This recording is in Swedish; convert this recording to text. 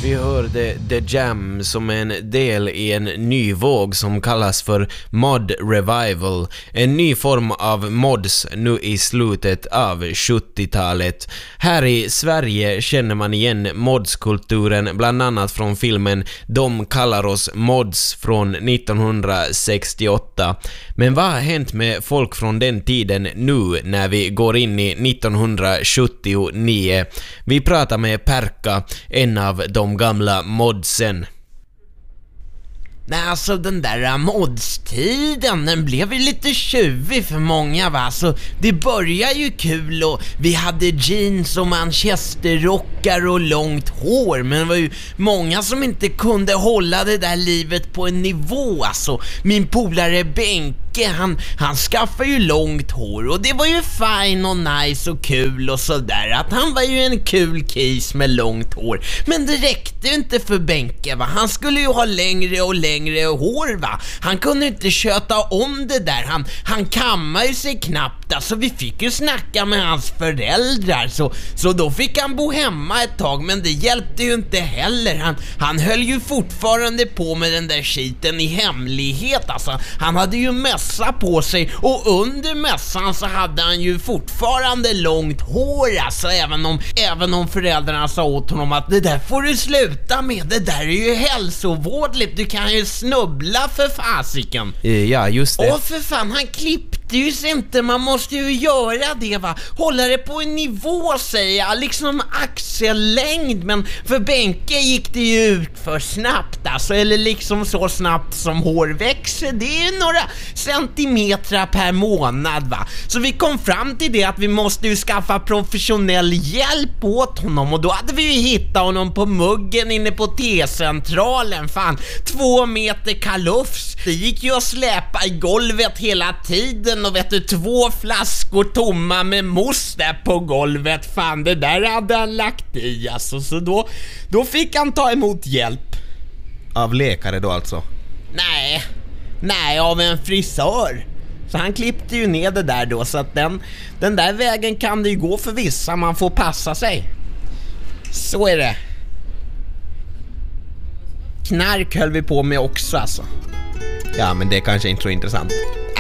Vi hörde The Jam som en del i en ny våg som kallas för Mod Revival. En ny form av mods nu i slutet av 70-talet. Här i Sverige känner man igen modskulturen bland annat från filmen De kallar oss mods från 1968. Men vad har hänt med folk från den tiden nu när vi går in i 1979? Vi pratar med Perka, en av de gamla modsen. Nej, alltså den där modstiden, den blev ju lite tjuvig för många, va? Alltså, det började ju kul och vi hade jeans och manchesterrockar och långt hår, men det var ju många som inte kunde hålla det där livet på en nivå. Alltså, min polare Benke, han skaffade ju långt hår och det var ju fine och nice och kul och sådär, att han var ju en kul kis med långt hår. Men det räckte ju inte för Benke, va? Han skulle ju ha längre och längre hår, va? Han kunde inte köta om det där. Han kammade ju sig knappt. Alltså vi fick ju snacka med hans föräldrar, så då fick han bo hemma ett tag, men det hjälpte ju inte heller. Han höll ju fortfarande på med den där skiten i hemlighet. Alltså han hade ju mössa på sig och under mössan så hade han ju fortfarande långt hår, alltså även om föräldrarna sa åt honom att det där får du sluta med, det där är ju hälsovådligt, du kan ju snubbla för fasiken. Ja, just det. Åh för fan, han klippte ju sig inte, man måste ju göra det, va? Hålla det på en nivå, säger jag, liksom axellängd, men för Benke gick det ju ut för snabbt, alltså, eller liksom så snabbt som hår växer, det är ju några centimeter per månad, va? Så vi kom fram till det att vi måste ju skaffa professionell hjälp åt honom, och då hade vi ju hittat honom på muggen inne på T-centralen, fan, 2 meter kalufs. Det gick ju att släpa i golvet hela tiden och vet du, 2 flaskor tomma med mousse där på golvet, fan, det där hade han lagt i, alltså, så då fick han ta emot hjälp. Av läkare då alltså? Nej, av en frisör. Så han klippte ju ner det där då, så att den där vägen kan det ju gå för vissa, man får passa sig. Så är det. Knark höll vi på med också, alltså. Ja, men det är kanske inte så intressant.